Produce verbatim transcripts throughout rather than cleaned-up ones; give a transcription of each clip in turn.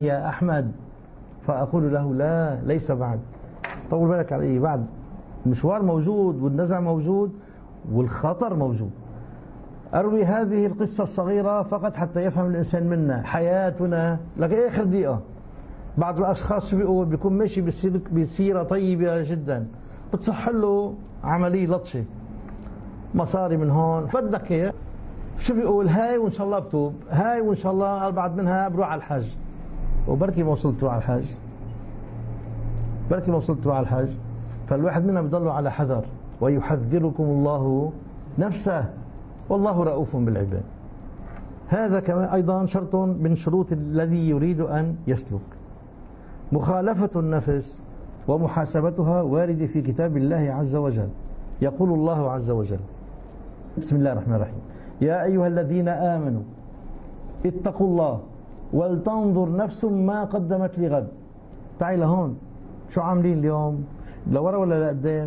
يا أحمد، فأقول له لا ليس بعد. طول بالك على إيه؟ بعد المشوار موجود والنزع موجود والخطر موجود. أروي هذه القصة الصغيرة فقط حتى يفهم الإنسان منا حياتنا لك آخر دقيقة. بعض الأشخاص شو بيقول؟ بيكون ماشي بسيرة طيبة جدا، بتصح له عملية لطشة، مصاري من هون بدك إياه، شو بيقول؟ هاي وإن شاء الله بتوب، هاي وإن شاء الله بعد منها بروح على الحج. وبركي ما وصلت على الحج، بركي ما وصلت على الحج. فالواحد منا بيضل على حذر. ويحذركم الله نفسه والله رؤوف بالعباد. هذا كمان أيضا شرط من شروط الذي يريد أن يسلك. مخالفة النفس ومحاسبتها وارد في كتاب الله عز وجل. يقول الله عز وجل: بسم الله الرحمن الرحيم: يا أيها الذين آمنوا اتقوا الله ولتنظر نفس ما قدمت لغد. تعال لهون، شو عاملين اليوم؟ لورا ولا لقدام؟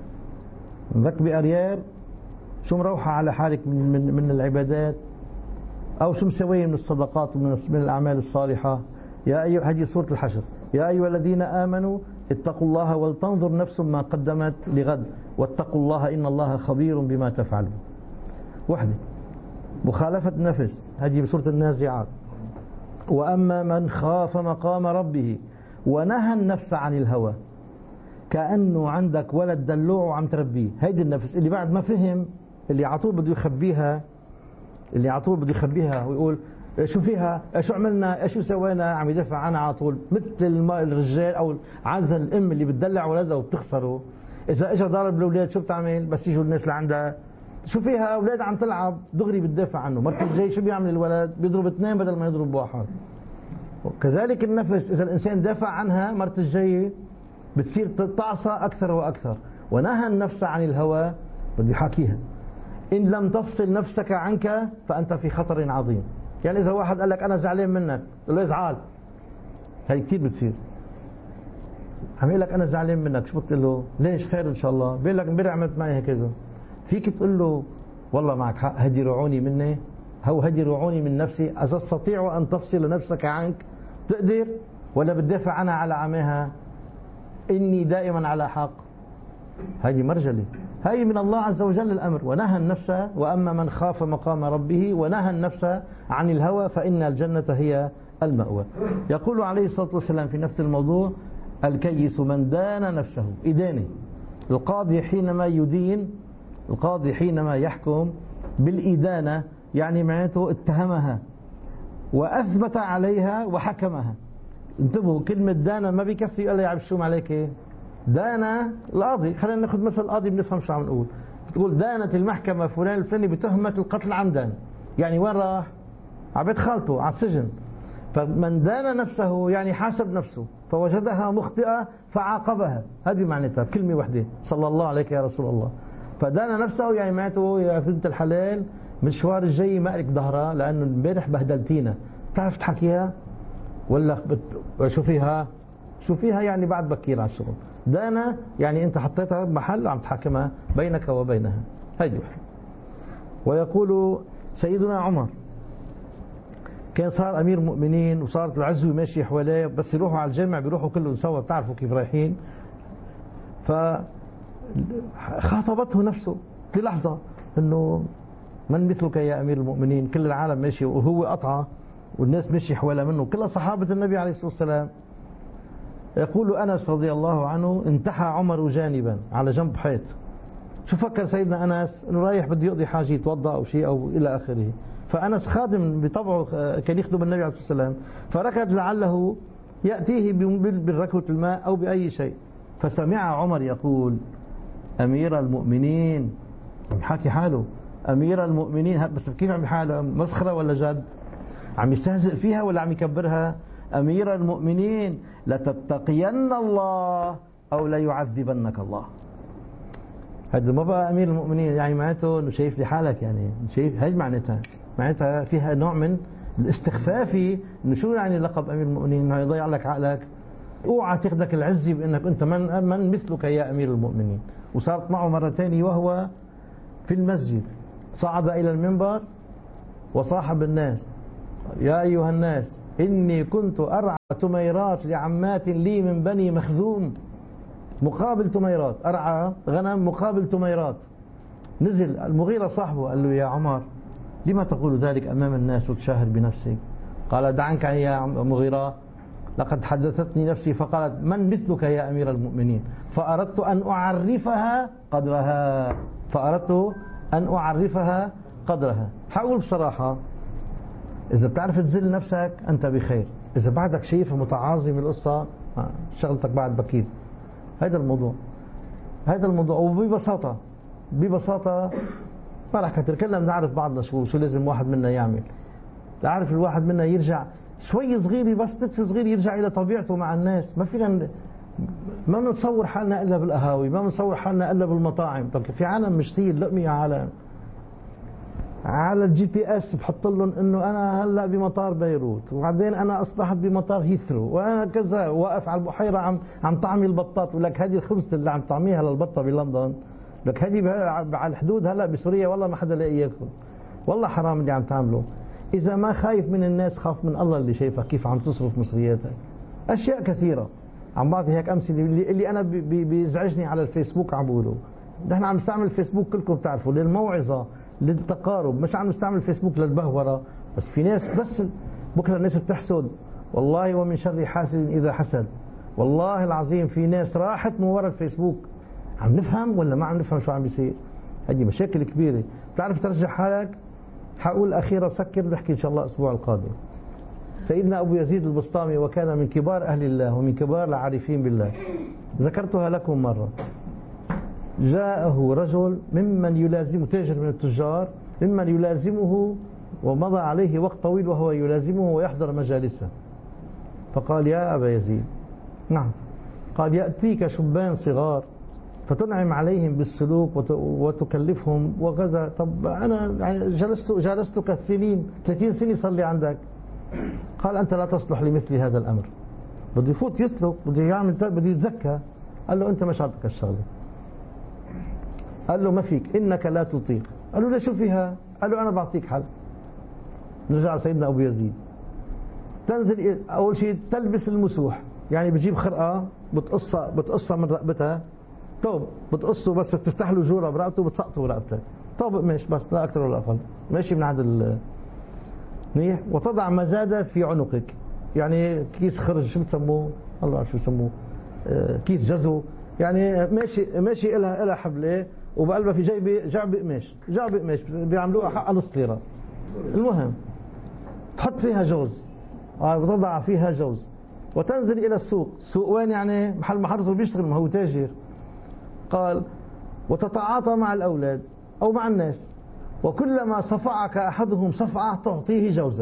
ذك بأريار شو مروحة على حالك من, من, من العبادات، أو شو مسويه من الصدقات ومن من الأعمال الصالحة. يا أيها، هذه سورة الحشر: يا أيها الذين آمنوا اتقوا الله ولتنظر نفس ما قدمت لغد واتقوا الله إن الله خبير بما تفعلون. وحدة. مخالفة النفس هذه بسورة النازعات: وأما من خاف مقام ربه ونهى النفس عن الهوى. كأنه عندك ولد دلوع وعم تربيه. هيدي النفس اللي بعد ما فهم، اللي عطول بده يخبيها، اللي عطول بده يخبيها ويقول شو فيها، شو عملنا، شو سوينا، عم يدافع عنها على طول، مثل الرجال او عزل الام اللي بتدلع ولدها وبتخسره. اذا اجى ضارب الاولاد شو بتعمل؟ بس يجوا الناس لعندها شو فيها، اولاد عم تلعب، دغري بتدافع عنه. مرة الجاي شو بيعمل الولد؟ بيضرب اثنين بدل ما يضرب واحد. وكذلك النفس، اذا الانسان دافع عنها مرة الجاي بتصير تعصى اكثر واكثر. ونهى النفس عن الهوى، بده يحاكيها: إن لم تفصل نفسك عنك فأنت في خطر عظيم. يعني إذا واحد قال لك أنا زعلان منك، قل له ازعل. هي كثير بتصير. عم يقول لك أنا زعلان منك، شو بتقول له؟ ليش؟ خير إن شاء الله. بيقول لك امبارح عملت معي هكذا. فيك تقول له والله معك حق، هدي رعوني مني، هو هدي رعوني من نفسي. أتستطيع أن تفصل نفسك عنك؟ تقدر؟ ولا بتدافع عنها على عماها؟ إني دائما على حق. هذه مرجلة، هذه من الله عز وجل الأمر. ونهى النفس، وأما من خاف مقام ربه ونهى النفس عن الهوى فإن الجنة هي المأوى. يقول عليه الصلاة والسلام في نفس الموضوع: الكيس من دان نفسه. إدانة. القاضي حينما يدين، القاضي حينما يحكم بالإدانة يعني معناته اتهمها وأثبت عليها وحكمها. انتبهوا، كلمة دانا ما بيكفي قال لي عم شو عليك ايه؟ دانا القاضي، خلينا ناخذ مثل القاضي بنفهم شو عم نقول. بتقول دانت المحكمة فلان الفلاني بتهمة القتل عمدا، يعني وين راح؟ على بيت خالته على السجن. فمن دان نفسه يعني حاسب نفسه فوجدها مخطئة فعاقبها. هذه معناتها كلمة واحدة: صلى الله عليك يا رسول الله. فدان نفسه يعني معناته يا بنت الحلال مشوار الجاي ما لك ظهرها، لأنه امبارح بهدلتينا، بتعرف تحكيها ولا بت... شو فيها؟ شو فيها يعني بعد بكير على الشغل. دانا يعني انت حطيتها بمحل عم تحاكمها بينك وبينها. هيدي واحدة. ويقول سيدنا عمر كان صار امير مؤمنين وصارت العزوة ماشي حواليه، بس يروحوا على الجامع بيروحوا كلهم سوا، بتعرفوا كيف رايحين. فخاطبته نفسه في لحظة انه من مثلك يا امير المؤمنين، كل العالم ماشي وهو قطعه والناس مشي حوالي منه، كلها صحابة النبي عليه الصلاة والسلام. يقول أنس رضي الله عنه: انتحى عمر جانبا على جنب حيط. شو فكر سيدنا أنس؟ انه رايح بده يقضي حاجة، يتوضأ أو شيء أو إلى آخره. فأنس خادم بطبعه كان يخدم النبي عليه الصلاة والسلام، فركض لعله يأتيه بالركوة الماء أو بأي شيء. فسمع عمر يقول: أمير المؤمنين، حكي حاله أمير المؤمنين، بس كيف عم يحاله؟ مسخرة ولا جد؟ عم يستهزئ فيها ولا عم يكبرها؟ أمير المؤمنين لتتقين الله أو لا يعذبنك الله. هذا ما بقى أمير المؤمنين يعني معناته إنه شايف لحالك، يعني شايف. هاي معناتها معناتها فيها نوع من الاستخفافي. إنه شو يعني لقب أمير المؤمنين؟ إنه يضيع لك عقلك. اوعى تاخذك العزة بأنك أنت من من مثلك يا أمير المؤمنين. وصارت معه مرة ثانية وهو في المسجد، صعد إلى المنبر وصاحب الناس: يا أيها الناس إني كنت أرعى تميرات لعمات لي من بني مخزوم، مقابل تميرات، أرعى غنم مقابل تميرات. نزل المغيرة صاحبه قال له يا عمر لما تقول ذلك أمام الناس وتشاهر بنفسك؟ قال دع عنك يا مغيرة، لقد حدثتني نفسي فقالت من مثلك يا أمير المؤمنين، فأردت أن أعرفها قدرها، فأردت أن أعرفها قدرها. حقول بصراحة إذا بتعرف تزل نفسك أنت بخير، إذا بعدك شايفها متعاظم القصة شغلتك بعد بكير. هذا الموضوع، هذا الموضوع. وببساطة ببساطة ما رح نتكلم، نعرف بعضنا شو شو لازم واحد منا يعمل. تعرف الواحد منا يرجع شوي صغير، بس نتف صغير يرجع إلى طبيعته مع الناس. ما فينا ما بنصور حالنا إلا بالقهاوي، ما بنصور حالنا إلا بالمطاعم. طب في عالم مشتهي اللقمة يا عالم، على الجي بي اس بحط لهم انه انا هلا بمطار بيروت، وبعدين انا اصبحت بمطار هيثرو، وانا كذا واقف على البحيره عم عم طعمي البطات. ولك هذه الخبزه اللي عم طعميها للبطه بلندن، لك هذه على الحدود هلا بسوريا والله ما حدا لاقي ياكل. والله حرام اللي عم تعمله. اذا ما خايف من الناس خاف من الله اللي شايفك كيف عم تصرف مصرياتك. اشياء كثيره عم بعطي هيك امثله اللي, اللي انا بيزعجني على الفيسبوك عم بقوله. نحن عم نستعمل الفيسبوك كلكم بتعرفوا للموعظه للتقارب، مش عم نستعمل الفيسبوك للبهوره. بس في ناس بس بكره الناس بتحسد، والله ومن شر حاسد اذا حسد. والله العظيم في ناس راحت من وراء الفيسبوك. عم نفهم ولا ما عم نفهم شو عم بيصير؟ هذه مشاكل كبيره. بتعرف ترجع حالك. حقول اخيرا سكر بحكي ان شاء الله الاسبوع القادم. سيدنا ابو يزيد البسطامي وكان من كبار اهل الله ومن كبار العارفين بالله، ذكرتها لكم مره. جاءه رجل ممن يلازمه، تاجر من التجار، ممن يلازمه ومضى عليه وقت طويل وهو يلازمه ويحضر مجالسه. فقال يا أبا يزيد، نعم. قال يأتيك شبان صغار فتنعم عليهم بالسلوك وتكلفهم وكذا. طب أنا جلست جلستك سنين، ثلاثين سنة صار لي عندك. قال أنت لا تصلح لمثل هذا الأمر. بده يفوت يسلك، بده يعمل، بده يتزكى. قال له أنت ما شرطك الشغلة. قال له ما فيك، إنك لا تطيق. قال له ليش شو فيها؟ قال له أنا بعطيك حل. نرجع سيدنا أبو يزيد. تنزل أول شيء تلبس المسوح، يعني بتجيب خرقة بتقصها بتقصها من رقبتها، طوب بتقصه بس بتفتح له جورة برقبته وبتسقطه برقبتك، طوب ماشي بس لا أكثر ولا أقل، ماشي من عند ال منيح. وتضع مزادة في عنقك، يعني كيس خرج شو بتسموه؟ الله عارف شو بسموه، كيس جزو، يعني ماشي ماشي إلها إلها حبلة وبقلبها في جيبه جعبة قماش، جعبة قماش بيعملوها حق نص ليرة. المهم تحط فيها جوز، وتضع فيها جوز، وتنزل إلى السوق. السوق وين؟ يعني محل ما حضرته بيشتغل، ما هو تاجر. قال وتتعاطى مع الأولاد أو مع الناس، وكلما صفعك أحدهم صفعة تعطيه جوزة.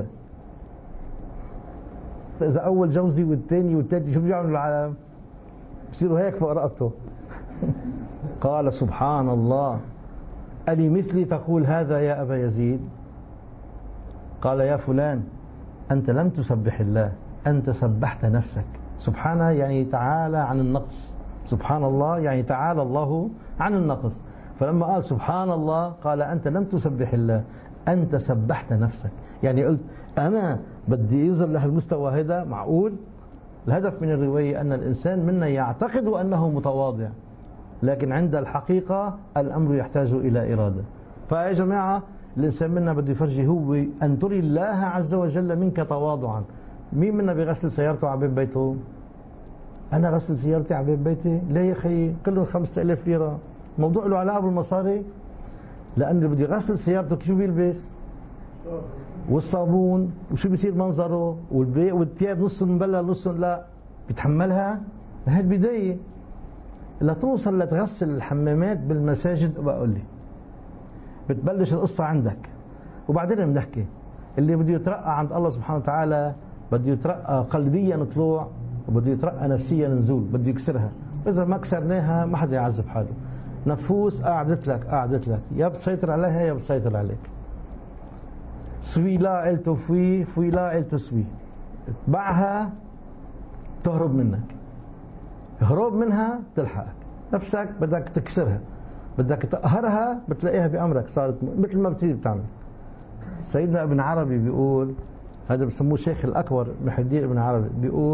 إذا أول جوزي والثاني والثالث شو بيعملوا العالم؟ بصيروا هيك فوق رقبته. قال سبحان الله، ألي مثلي تقول هذا يا أبا يزيد؟ قال يا فلان أنت لم تسبح الله، أنت سبحت نفسك. سبحانه يعني تعالى عن النقص، سبحان الله يعني تعالى الله عن النقص. فلما قال سبحان الله قال أنت لم تسبح الله، أنت سبحت نفسك. يعني قلت أنا بدي يوصل لهالمستوى هذا. معقول؟ الهدف من الرواية أن الإنسان منا يعتقد أنه متواضع، لكن عند الحقيقة الأمر يحتاج إلى إرادة. فيا جماعة الإنسان منا بده يفرجي هو أن تري الله عز وجل منك تواضعا. مين منا بيغسل سيارته على باب بيته؟ أنا غسل سيارتي على باب بيتي؟ لا يا أخي، كله خمسة آلاف ليرة. موضوع له علاقة بالمصاري، لأن اللي بده يغسل سيارته شو بيلبس؟ والصابون، وشو بيصير منظره، والثياب نص مبلل نص لا، بيتحملها. هاي البداية. لا توصل لتغسل الحمامات بالمساجد بقول لي بتبلش القصة عندك، وبعدين بنحكي. اللي بده يترقى عند الله سبحانه وتعالى بده يترقى قلبيا طلوع، وبده يترقى نفسيا نزول، بده يكسرها. إذا ما كسرناها ما حدا يعذب حاله. نفوس قعدت لك قعدت لك، يا بتسيطر عليها يا بتسيطر عليك. سوي لا قلت فوي، فوي لا قلت سوي. تبعها تهرب منك، هروب منها تلحقك. نفسك بدك تكسرها، بدك تقهرها، بتلاقيها بأمرك صارت مثل ما بتريد بتعمل. سيدنا ابن عربي بيقول هذا بسموه الشيخ الأكبر محي الدين ابن عربي، بيقول